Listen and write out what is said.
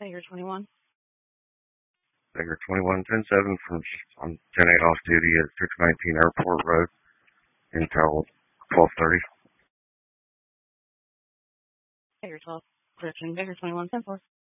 Tiger 21. Tiger 21-10-7 on 10-8 off duty at 619 Airport Road until 12:30. Tiger 12. Clear Tiger 21, 10-4.